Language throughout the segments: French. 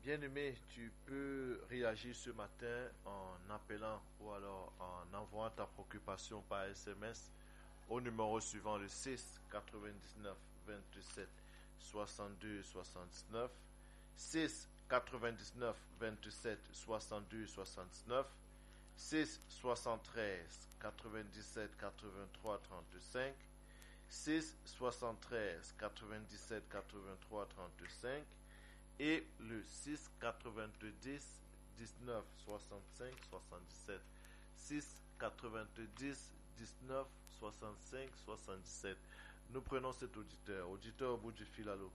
Bien-aimé, tu peux réagir ce matin en appelant ou alors en envoyant ta préoccupation par SMS au numéro suivant le 6 99 27 62 79, 6 99 27 62 79, 6 73 97 83 35, 6 73 97 83 35 et le 6 90 19 65 77, 6 90 19 65 77. Nous prenons cet auditeur au bout du fil. Allô.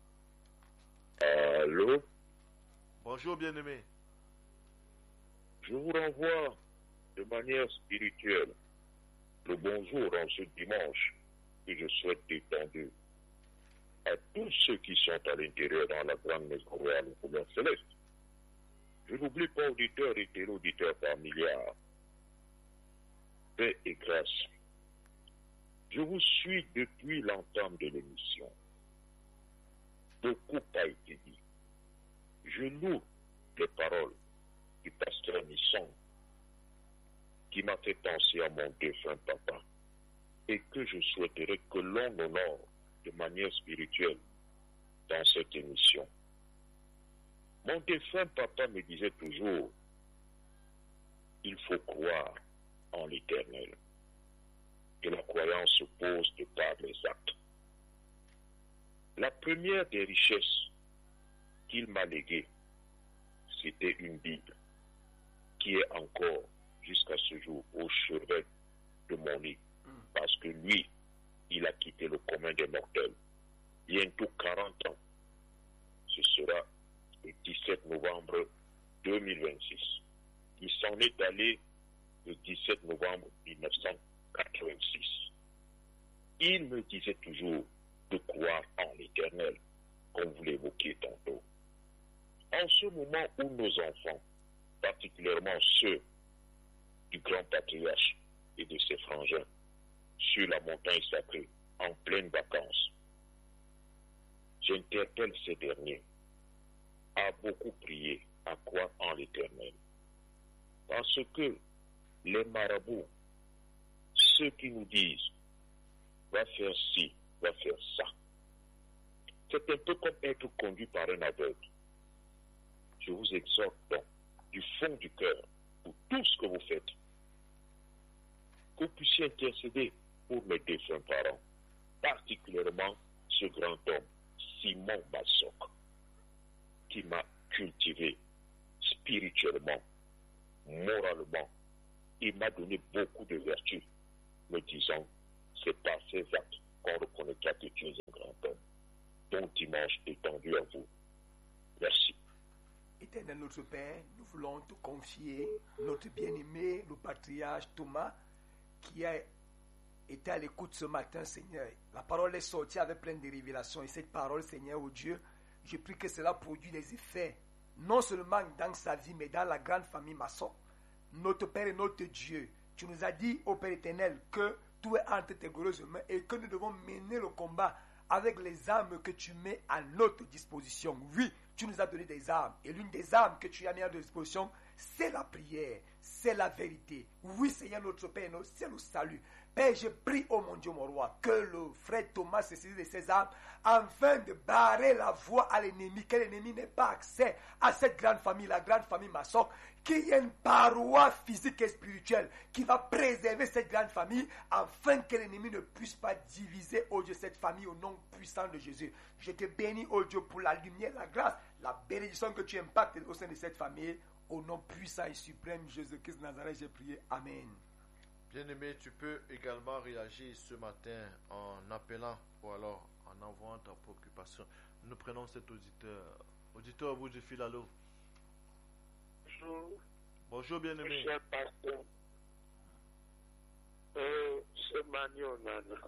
Allô. Bonjour bien-aimé. Je vous renvoie de manière spirituelle le bonjour en ce dimanche que je souhaite détendu à tous ceux qui sont à l'intérieur dans la grande maison royale aux couleurs célestes. Je n'oublie pas auditeurs et téléauditeurs par milliards. Paix et grâce. Je vous suis depuis l'entame de l'émission. Beaucoup a été dit. Je loue les paroles du pasteur Nisson qui m'a fait penser à mon défunt papa et que je souhaiterais que l'on honore de manière spirituelle dans cette émission. Mon défunt papa me disait toujours, il faut croire en l'Éternel. Et la croyance se pose de par les actes. La première des richesses qu'il m'a léguée, c'était une Bible qui est encore jusqu'à ce jour au chevet de mon lit. Parce que lui, il a quitté le commun des mortels. Bientôt 40 ans. Ce sera le 17 novembre 2026. Il s'en est allé le 17 novembre 1986. Il me disait toujours de croire en l'Éternel, comme vous l'évoquiez tantôt. En ce moment où nos enfants, particulièrement ceux du grand patriarche et de ses frangins, sur la montagne sacrée, en pleines vacances, j'interpelle ces derniers à beaucoup prier, à croire en l'Éternel. Parce que les marabouts, ceux qui nous disent, va faire ci, va faire ça, c'est un peu comme être conduit par un aveugle. Je vous exhorte donc, du fond du cœur, pour tout ce que vous faites, que vous puissiez intercéder pour mes défunts parents, particulièrement ce grand homme, Simon Bassok, qui m'a cultivé spirituellement, moralement, il m'a donné beaucoup de vertus, me disant, c'est par ces actes qu'on reconnaîtra que tu es un grand homme. Bon dimanche étendu à vous. Merci. Éternel notre Père, nous voulons te confier notre bien-aimé, le patriarche Thomas, qui a été à l'écoute ce matin, Seigneur. La parole est sortie avec plein de révélations. Et cette parole, Seigneur, oh Dieu, je prie que cela produise des effets, non seulement dans sa vie, mais dans la grande famille maçon. Notre Père et notre Dieu, tu nous as dit, ô Père éternel, que tout est entre tes glorieuses mains et que nous devons mener le combat avec les armes que tu mets à notre disposition. Oui, tu nous as donné des armes. Et l'une des armes que tu as mis à notre disposition, c'est la prière, c'est la vérité. Oui, Seigneur notre Père, c'est le salut. Père, je prie, oh mon Dieu, mon roi, que le frère Thomas se saisisse de ses armes afin de barrer la voie à l'ennemi, que l'ennemi n'ait pas accès à cette grande famille, la grande famille maçon, qu'il y ait une paroi physique et spirituelle qui va préserver cette grande famille afin que l'ennemi ne puisse pas diviser, oh Dieu, cette famille au nom puissant de Jésus. Je te bénis, oh Dieu, pour la lumière, la grâce, la bénédiction que tu impactes au sein de cette famille. Au nom puissant et suprême Jésus-Christ de Nazareth, j'ai prié. Amen. Bien-aimé, tu peux également réagir ce matin en appelant ou alors en envoyant ta préoccupation. Nous prenons cet auditeur. Auditeur au bout du fil, allô. Bonjour. Bonjour, bien-aimé. Cher pasteur. C'est Magnon Nana.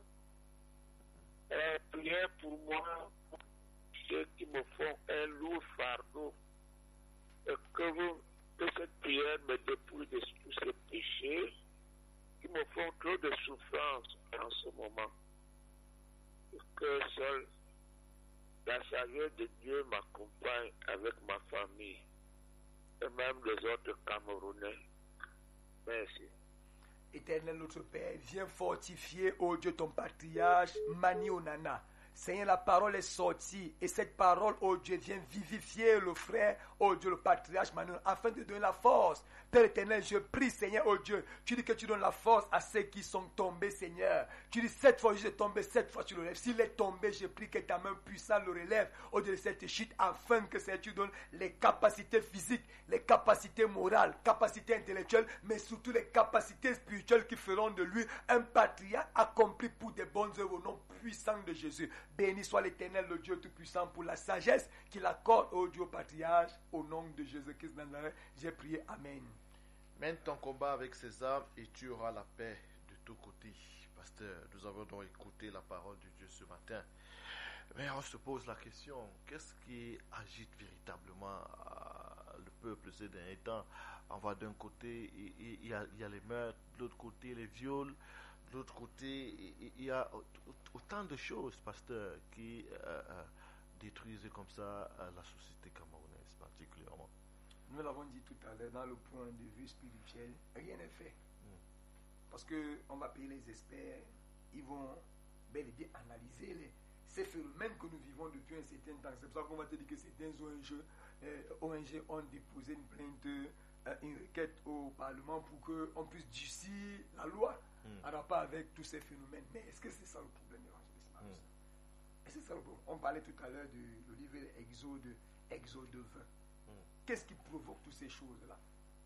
Priez pour moi, ceux qui me font un lourd fardeau. Et que cette prière me dépouille de tous ces péchés qui me font trop de souffrance en ce moment. Et que seul la sagesse de Dieu m'accompagne avec ma famille et même les autres Camerounais. Merci. Éternel notre Père, viens fortifier, ô Dieu, ton patriarche Mani Onana. Seigneur, la parole est sortie et cette parole, ô Dieu, vient vivifier le frère, ô Dieu, le patriarche Mani Onana, afin de donner la force. Père éternel, je prie, Seigneur, ô Dieu, tu dis que tu donnes la force à ceux qui sont tombés, Seigneur. Tu dis 7 fois je suis tombé, 7 fois tu le relèves. S'il est tombé, je prie que ta main puissante le relève au delà de cette chute, afin que Seigneur, tu donnes les capacités physiques, les capacités morales, capacités intellectuelles, mais surtout les capacités spirituelles qui feront de lui un patriarche accompli pour des bonnes œuvres au nom puissant de Jésus. Béni soit l'Éternel, le Dieu Tout-Puissant, pour la sagesse qu'il accorde au Dieu patriarche, au nom de Jésus-Christ de Nazareth. J'ai prié. Amen. Mène ton combat avec ces armes et tu auras la paix de tous côtés. Pasteur, nous avons donc écouté la parole de Dieu ce matin. Mais on se pose la question, qu'est-ce qui agite véritablement le peuple ces derniers temps? On voit d'un côté, il y a les meurtres, de l'autre côté, les viols, de l'autre côté, il y a autant de choses, pasteur, qui détruisent comme ça la société camerounaise particulièrement. Nous l'avons dit tout à l'heure, dans le point de vue spirituel, rien n'est fait. Parce qu'on va payer les experts, ils vont bel et bien analyser ces phénomènes que nous vivons depuis un certain temps. C'est pour ça qu'on va te dire que certains ONG ont déposé une plainte, une requête au Parlement pour qu'on puisse durcir la loi en rapport avec tous ces phénomènes. Mais est-ce que c'est ça le problème, évangéliste? Est-ce que c'est ça le problème? On parlait tout à l'heure du livre Exode 20. Qu'est-ce qui provoque toutes ces choses-là?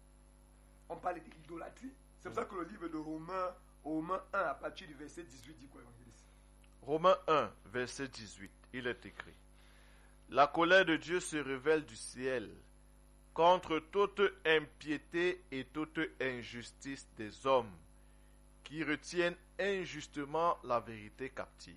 On parlait de l'idolâtrie. C'est pour ça que le livre de Romains 1, à partir du verset 18, dit quoi, évangéliste? Romains 1, verset 18, il est écrit: La colère de Dieu se révèle du ciel contre toute impiété et toute injustice des hommes qui retiennent injustement la vérité captive.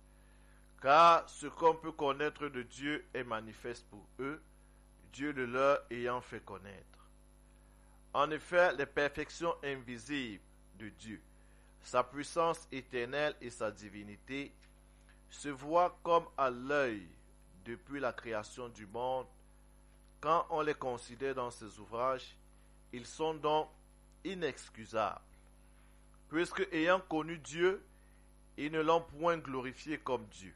Car ce qu'on peut connaître de Dieu est manifeste pour eux, Dieu le leur ayant fait connaître. En effet, les perfections invisibles de Dieu, sa puissance éternelle et sa divinité, se voient comme à l'œil depuis la création du monde. Quand on les considère dans ses ouvrages, ils sont donc inexcusables, puisque ayant connu Dieu, ils ne l'ont point glorifié comme Dieu,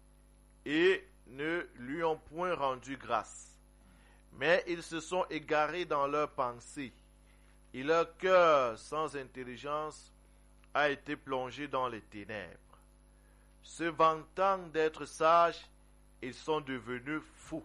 et ne lui ont point rendu grâce. Mais ils se sont égarés dans leurs pensées, et leur cœur sans intelligence a été plongé dans les ténèbres. Se vantant d'être sages, ils sont devenus fous,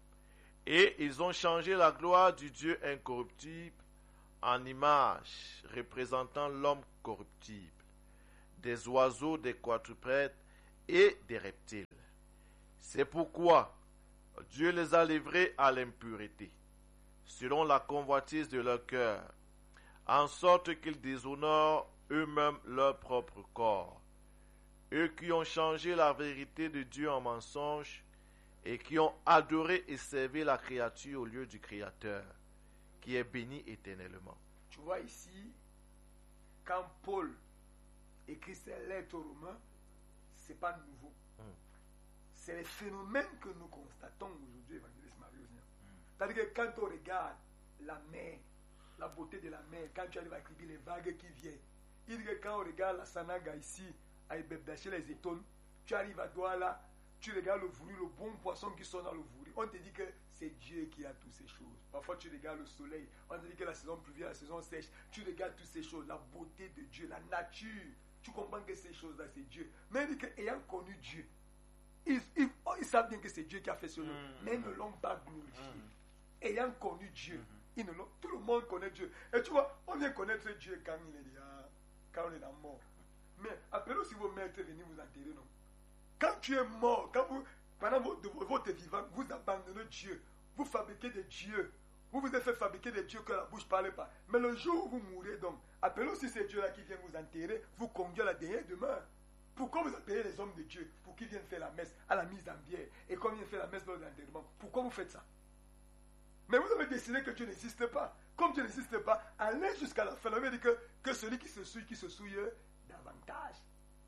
et ils ont changé la gloire du Dieu incorruptible en image représentant l'homme corruptible, des oiseaux, des quadrupèdes et des reptiles. C'est pourquoi Dieu les a livrés à l'impureté, selon la convoitise de leur cœur, en sorte qu'ils déshonorent eux-mêmes leur propre corps, eux qui ont changé la vérité de Dieu en mensonge et qui ont adoré et servi la créature au lieu du Créateur, qui est béni éternellement. Tu vois ici, quand Paul écrit ses lettres aux Romains, ce n'est pas nouveau. C'est les phénomènes que nous constatons aujourd'hui, évangéliste Marie-Ose. C'est-à-dire que quand on regarde la mer, la beauté de la mer, quand tu arrives à écrire les vagues qui viennent, il dit que quand on regarde la Sanaga ici, à Ebebdaché, les étoiles, tu arrives à Douala, tu regardes le vouri, le bon poisson qui sont dans le vouri. On te dit que c'est Dieu qui a toutes ces choses. Parfois tu regardes le soleil, on te dit que la saison pluvieuse, la saison sèche, tu regardes toutes ces choses, la beauté de Dieu, la nature. Tu comprends que ces choses-là, c'est Dieu. Mais il dit qu'ayant connu Dieu, ils savent bien que c'est Dieu qui a fait cela, mais ils ne l'ont pas glorifié. Ayant connu Dieu, tout le monde connaît Dieu. Et tu vois, on vient connaître Dieu quand on est dans mort. Mais appelez aussi vos maîtres venir vous enterrer, non? Quand tu es mort, pendant votre vivant, vous abandonnez Dieu, vous fabriquez des dieux, vous vous êtes fait fabriquer des dieux que la bouche ne parle pas. Mais le jour où vous mourrez, donc, appelez aussi ces dieux-là qui viennent vous enterrer, vous conduire à la dernière demeure. Pourquoi vous appelez les hommes de Dieu pour qu'ils viennent faire la messe à la mise en bière et qu'on vienne faire la messe lors de l'enterrement? Pourquoi vous faites ça? Mais vous avez décidé que Dieu n'existe pas. Comme Dieu n'existe pas, allez jusqu'à la fin. On veut dire que celui qui se souille davantage.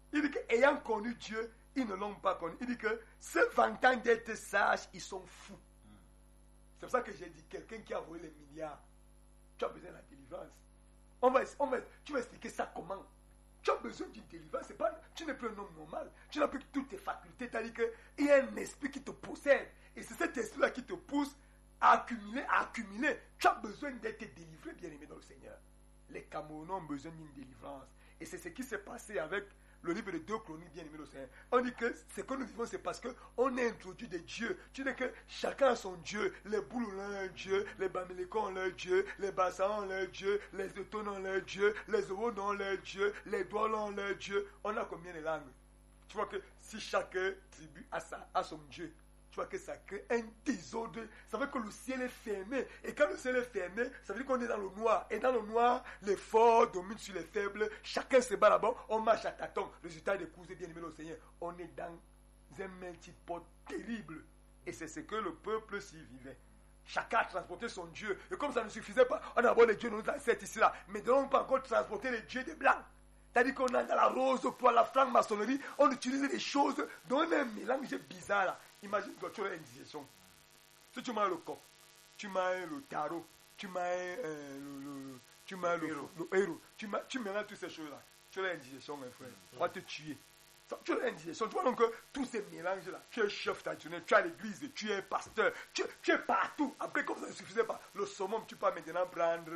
Il dit qu'ayant connu Dieu, ils ne l'ont pas connu. Il dit que se vantant d'être sages, ils sont fous. C'est pour ça que j'ai dit, quelqu'un qui a volé les milliards, tu as besoin de la délivrance. Tu vas expliquer ça comment? Tu as besoin d'une délivrance. Tu n'es plus un homme normal. Tu n'as plus toutes tes facultés. C'est-à-dire qu'il y a un esprit qui te possède. Et c'est cet esprit-là qui te pousse à accumuler. Tu as besoin d'être délivré, bien-aimé dans le Seigneur. Les Camerounais ont besoin d'une délivrance. Et c'est ce qui s'est passé avec le livre de 2 Chroniques, bien-aimé dans le Seigneur. On dit que ce que nous vivons, c'est parce qu'on est introduit des dieux. Tu dis que chacun a son Dieu. Les boules ont leur Dieu, les Bamélékons ont leur Dieu, les Bassans ont leur Dieu, les Autones ont leur Dieu, les Owon ont leur Dieu, les Douala ont leur Dieu. On a combien de langues? Tu vois que si chaque tribu a son Dieu, tu vois que ça crée un désordre. Ça veut dire que le ciel est fermé. Et quand le ciel est fermé, ça veut dire qu'on est dans le noir. Et dans le noir, les forts dominent sur les faibles. Chacun se bat là-bas. On marche à tâtons. Résultat des courses, bien aimé le Seigneur. On est dans un multipode terrible. Et c'est ce que le peuple s'y vivait. Chacun a transporté son Dieu. Et comme ça ne suffisait pas, on a d'abord les dieux de nos ancêtres ici-là. Mais nous n'avons pas encore transporté les dieux des Blancs. C'est-à-dire qu'on a dans la rose pour la franc-maçonnerie, on utilise des choses dont on a un mélange bizarre là. Imagine-toi, tu as une digestion. Si tu manges le coq, tu manges le tarot, tu manges le héros, tu mélanges toutes ces choses-là. Tu as une digestion, mon frère. On va te tuer. Tu as une digestion. Tu vois donc que tous ces mélanges-là, tu es chef traditionnel, tu es à l'église, tu es pasteur, tu es partout. Après, comme ça ne suffisait pas, le summum, tu peux maintenant prendre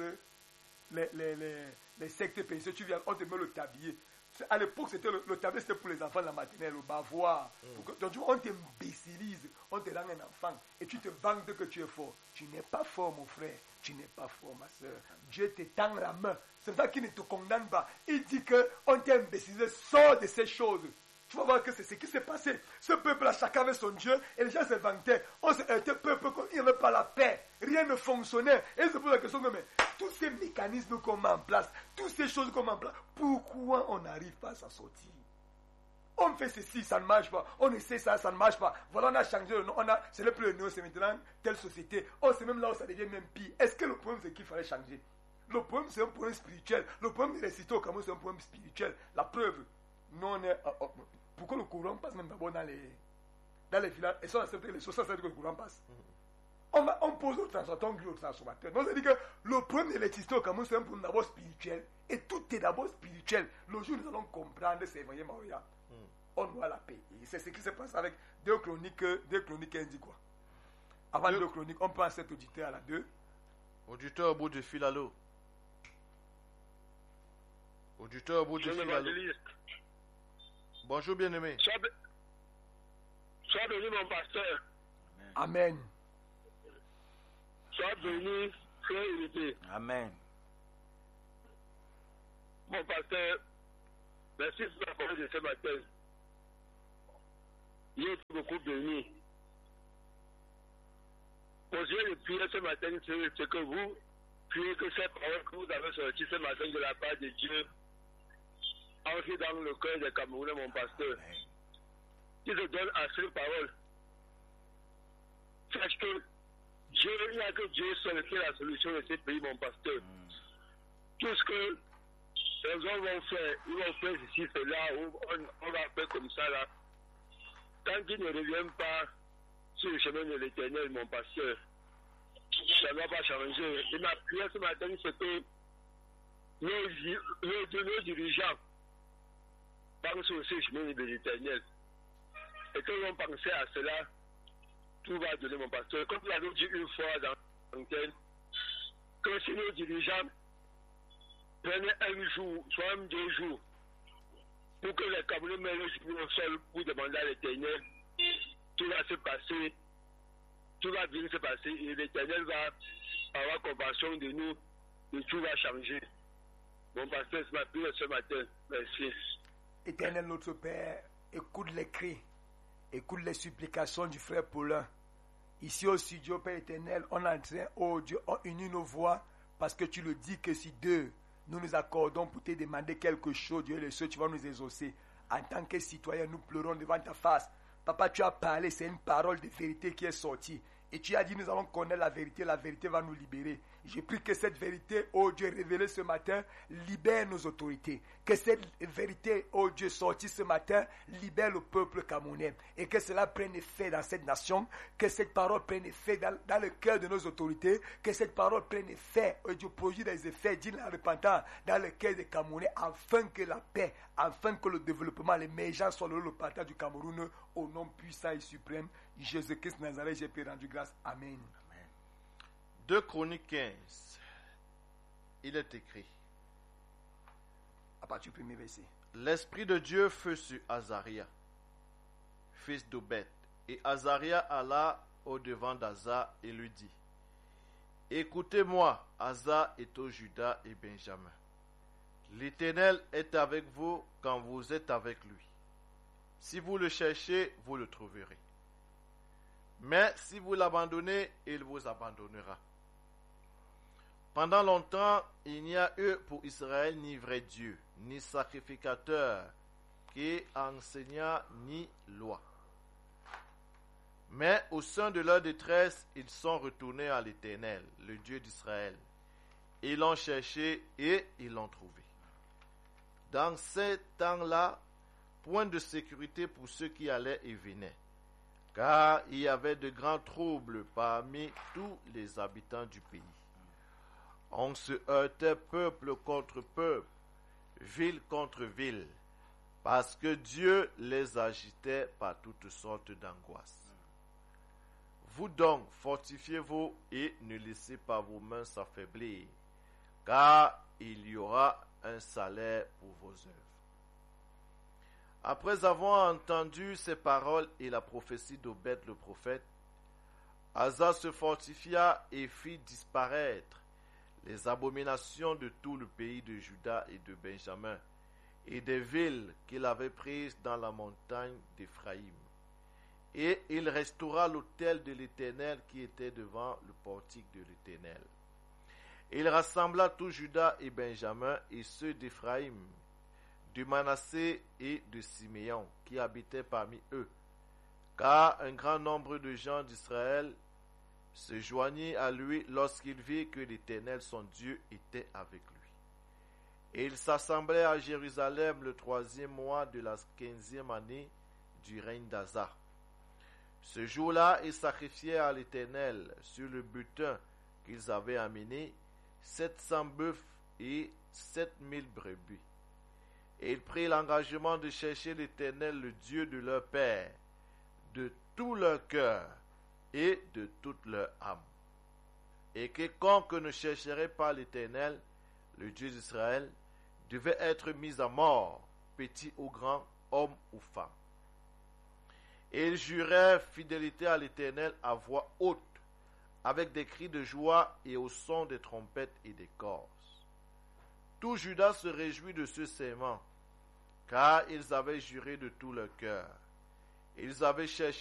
les sectes péchés. Tu viens, on te met le tablier. À l'époque, le tablier, c'était pour les enfants de la matinelle, le bavoir. Donc, on t'imbécilise, on te rend un enfant, et tu te vantes que tu es fort. Tu n'es pas fort, mon frère. Tu n'es pas fort, ma soeur. Dieu te tend la main. C'est ça qu'il ne te condamne pas. Il dit qu'on t'a imbécilisé, sors de ces choses. Tu vas voir que c'est ce qui s'est passé. Ce peuple-là, chacun avait son Dieu, et les gens se vantaient. On était peuple, il n'y avait pas la paix. Rien ne fonctionnait. Et c'est pour la question que, mais, tous ces mécanismes qu'on met en place, toutes ces choses qu'on met en place, pourquoi on n'arrive pas à s'en sortir? On fait ceci, ça ne marche pas. On essaie ça, ça ne marche pas. Voilà, on a changé le nom. C'est le plus le nom, c'est maintenant telle société. Oh, c'est même là où ça devient même pire. Est-ce que le problème, c'est qu'il fallait changer? Le problème, c'est un problème spirituel. Le problème des récités au Cameroun, c'est un problème spirituel. La preuve, nous, on est. Pourquoi le courant passe même d'abord dans les villages? Et ça, on accepte que les choses, ça veut dire que le courant passe. On pose au transformateur, on grille au transformateur. Donc, c'est-à-dire que le problème de l'électricité au Cameroun, c'est un problème d'abord spirituel. Et tout est d'abord spirituel. Le jour où nous allons comprendre, c'est voyez Maria. On doit la paix. Et c'est ce qui se passe avec 2 Chroniques. 2 Chroniques, elle dit quoi? Avant 2 Chroniques, on prend cet auditeur à la 2. Auditeur au bout du fil à l'eau. Auditeur au bout du fil à l'eau. Bonjour, bien-aimé. Sois béni, mon pasteur. Amen. Sois béni, frère unité. Amen. Mon pasteur, merci pour la parole de ce matin. Il est beaucoup béni. Osez de prier ce matin, c'est que vous priez que ces paroles que vous avez sorties ce matin de la part de Dieu entrent dans le cœur des Camerounais, mon pasteur. Qui se donne à ces paroles. Sache que Dieu, il n'y a que Dieu seul qui est la solution de ce pays, mon pasteur. Tout ce que les hommes vont faire, ils vont faire ici, cela, on va faire comme ça, là. Tant qu'ils ne reviennent pas sur le chemin de l'Éternel, mon pasteur, ça ne va pas changer. Et ma prière ce matin, c'est que nos dirigeants pensent aussi au chemin de l'Éternel. Et quand ils vont penser à cela, tout va donner, mon pasteur. Comme nous l'avons dit une fois dans l'antenne, que si nos dirigeants prenaient un jour, soit même 2 jours, pour que les Camerounais mettent le genou au sol pour demander à l'Éternel, tout va se passer, tout va bien se passer, et l'Éternel va avoir compassion de nous, et tout va changer. Mon pasteur, c'est ma prière ce matin. Merci. Éternel notre Père, écoute les cris, écoute les supplications du frère Paulin. Ici au studio, Père éternel, on est en train, oh Dieu, on unit nos voix, parce que tu le dis que si 2, nous nous accordons pour te demander quelque chose, Dieu le Seigneur, tu vas nous exaucer. En tant que citoyens, nous pleurons devant ta face. Papa, tu as parlé, c'est une parole de vérité qui est sortie. Et tu as dit, nous allons connaître la vérité va nous libérer. Je prie que cette vérité, oh Dieu, révélée ce matin, libère nos autorités. Que cette vérité, oh Dieu, sortie ce matin, libère le peuple camerounais. Et que cela prenne effet dans cette nation. Que cette parole prenne effet dans le cœur de nos autorités. Que cette parole prenne effet, oh Dieu, produit des effets dignes de repentance dans le cœur des Camerounais, afin que la paix, afin que le développement, l'émergence soit le partage du Cameroun, au nom puissant et suprême, Jésus-Christ Nazareth, j'ai pu rendre grâce. Amen. 2 Chroniques 15, il est écrit, à partir du premier verset. l'Esprit de Dieu fut sur Azaria, fils d'Obed, et Azaria alla au-devant d'Asa et lui dit, écoutez-moi, Asa est au Juda et Benjamin. L'Éternel est avec vous quand vous êtes avec lui. Si vous le cherchez, vous le trouverez. Mais si vous l'abandonnez, il vous abandonnera. Pendant longtemps, il n'y a eu pour Israël ni vrai Dieu, ni sacrificateur, qui enseignât ni loi. Mais au sein de leur détresse, ils sont retournés à l'Éternel, le Dieu d'Israël. Ils l'ont cherché et ils l'ont trouvé. Dans ces temps-là, point de sécurité pour ceux qui allaient et venaient, car il y avait de grands troubles parmi tous les habitants du pays. On se heurtait peuple contre peuple, ville contre ville, parce que Dieu les agitait par toutes sortes d'angoisses. Vous donc, fortifiez-vous et ne laissez pas vos mains s'affaiblir, car il y aura un salaire pour vos œuvres. Après avoir entendu ces paroles et la prophétie d'Obed le prophète, Asa se fortifia et fit disparaître les abominations de tout le pays de Juda et de Benjamin, et des villes qu'il avait prises dans la montagne d'Éphraïm. Et il restaura l'autel de l'Éternel qui était devant le portique de l'Éternel. Il rassembla tout Juda et Benjamin et ceux d'Éphraïm, de Manassé et de Siméon, qui habitaient parmi eux, car un grand nombre de gens d'Israël se joignit à lui lorsqu'il vit que l'Éternel son Dieu était avec lui. Et ils s'assemblaient à Jérusalem le 3e mois de la 15e année du règne d'Asa. Ce jour-là, ils sacrifiaient à l'Éternel sur le butin qu'ils avaient amené 700 bœufs et 7000 brebis. Et ils prirent l'engagement de chercher l'Éternel, le Dieu de leur père, de tout leur cœur et de toute leur âme. Et quiconque ne chercherait pas l'Éternel, le Dieu d'Israël, devait être mis à mort, petit ou grand, homme ou femme. Et ils jurèrent fidélité à l'Éternel à voix haute, avec des cris de joie et au son des trompettes et des corses. Tout Juda se réjouit de ce serment, car ils avaient juré de tout leur cœur. Ils avaient cherché